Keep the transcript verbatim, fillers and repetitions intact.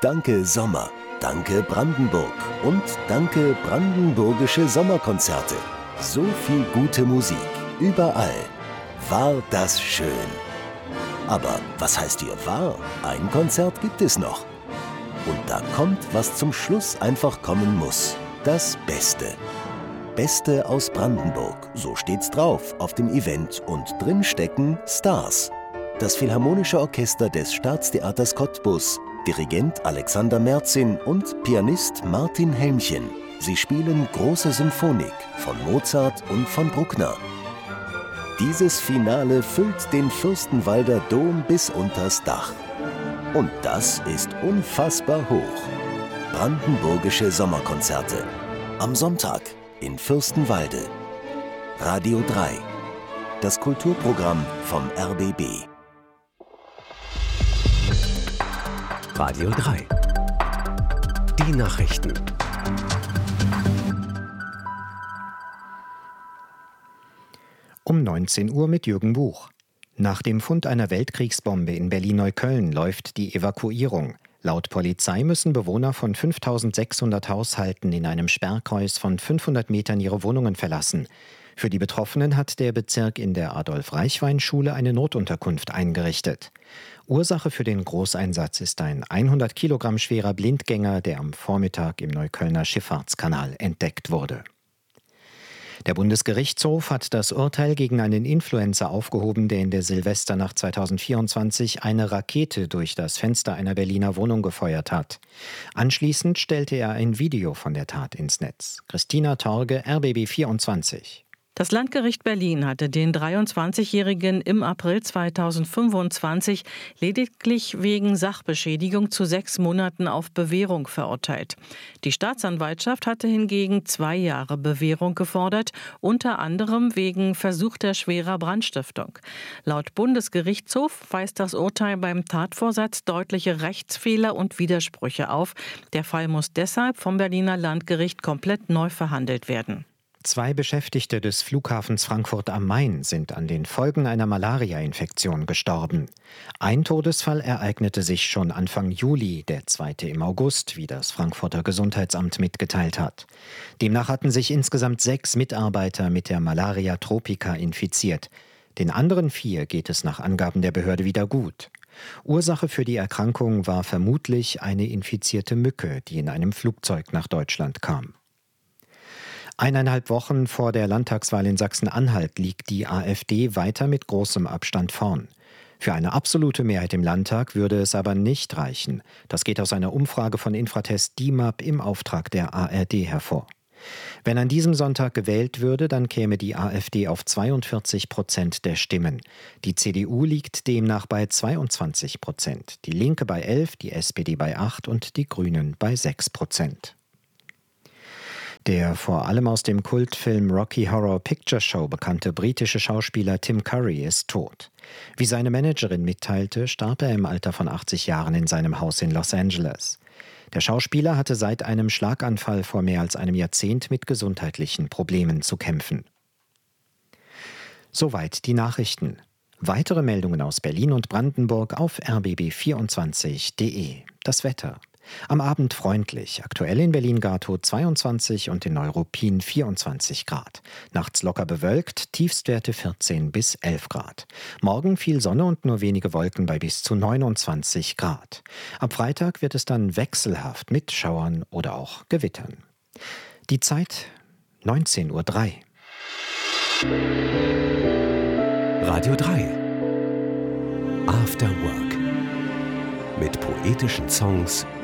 Danke Sommer, danke Brandenburg und danke Brandenburgische Sommerkonzerte. So viel gute Musik, überall. War das schön. Aber was heißt hier war? Ein Konzert gibt es noch. Und da kommt, was zum Schluss einfach kommen muss. Das Beste. Beste aus Brandenburg, so steht's drauf auf dem Event und drin stecken Stars. Das Philharmonische Orchester des Staatstheaters Cottbus, Dirigent Alexander Merzin und Pianist Martin Helmchen. Sie spielen große Symphonik von Mozart und von Bruckner. Dieses Finale füllt den Fürstenwalder Dom bis unters Dach. Und das ist unfassbar hoch. Brandenburgische Sommerkonzerte. Am Sonntag in Fürstenwalde. Radio drei. Das Kulturprogramm vom R B B. Radio drei. Die Nachrichten. Um neunzehn Uhr mit Jürgen Buch. Nach dem Fund einer Weltkriegsbombe in Berlin-Neukölln läuft die Evakuierung. Laut Polizei müssen Bewohner von fünftausendsechshundert Haushalten in einem Sperrkreis von fünfhundert Metern ihre Wohnungen verlassen. Für die Betroffenen hat der Bezirk in der Adolf-Reichwein-Schule eine Notunterkunft eingerichtet. Ursache für den Großeinsatz ist ein hundert Kilogramm schwerer Blindgänger, der am Vormittag im Neuköllner Schifffahrtskanal entdeckt wurde. Der Bundesgerichtshof hat das Urteil gegen einen Influencer aufgehoben, der in der Silvesternacht zweitausendvierundzwanzig eine Rakete durch das Fenster einer Berliner Wohnung gefeuert hat. Anschließend stellte er ein Video von der Tat ins Netz. Christina Torge, R B B vierundzwanzig. Das Landgericht Berlin hatte den dreiundzwanzigjährigen im April zweitausendfünfundzwanzig lediglich wegen Sachbeschädigung zu sechs Monaten auf Bewährung verurteilt. Die Staatsanwaltschaft hatte hingegen zwei Jahre Bewährung gefordert, unter anderem wegen versuchter schwerer Brandstiftung. Laut Bundesgerichtshof weist das Urteil beim Tatvorsatz deutliche Rechtsfehler und Widersprüche auf. Der Fall muss deshalb vom Berliner Landgericht komplett neu verhandelt werden. Zwei Beschäftigte des Flughafens Frankfurt am Main sind an den Folgen einer Malaria-Infektion gestorben. Ein Todesfall ereignete sich schon Anfang Juli, der zweite im August, wie das Frankfurter Gesundheitsamt mitgeteilt hat. Demnach hatten sich insgesamt sechs Mitarbeiter mit der Malaria tropica infiziert. Den anderen vier geht es nach Angaben der Behörde wieder gut. Ursache für die Erkrankung war vermutlich eine infizierte Mücke, die in einem Flugzeug nach Deutschland kam. Eineinhalb Wochen vor der Landtagswahl in Sachsen-Anhalt liegt die AfD weiter mit großem Abstand vorn. Für eine absolute Mehrheit im Landtag würde es aber nicht reichen. Das geht aus einer Umfrage von Infratest D I M A P im Auftrag der A R D hervor. Wenn an diesem Sonntag gewählt würde, dann käme die AfD auf zweiundvierzig Prozent der Stimmen. Die C D U liegt demnach bei zweiundzwanzig Prozent, die Linke bei elf, die S P D bei acht und die Grünen bei sechs Prozent. Der vor allem aus dem Kultfilm Rocky Horror Picture Show bekannte britische Schauspieler Tim Curry ist tot. Wie seine Managerin mitteilte, starb er im Alter von achtzig Jahren in seinem Haus in Los Angeles. Der Schauspieler hatte seit einem Schlaganfall vor mehr als einem Jahrzehnt mit gesundheitlichen Problemen zu kämpfen. Soweit die Nachrichten. Weitere Meldungen aus Berlin und Brandenburg auf r b b vierundzwanzig punkt d e. Das Wetter. Am Abend freundlich, aktuell in Berlin-Gatow zweiundzwanzig und in Neuruppin vierundzwanzig Grad. Nachts locker bewölkt, Tiefstwerte vierzehn bis elf Grad. Morgen viel Sonne und nur wenige Wolken bei bis zu neunundzwanzig Grad. Ab Freitag wird es dann wechselhaft mit Schauern oder auch Gewittern. Die Zeit neunzehn Uhr drei. Radio drei. After Work. Mit poetischen Songs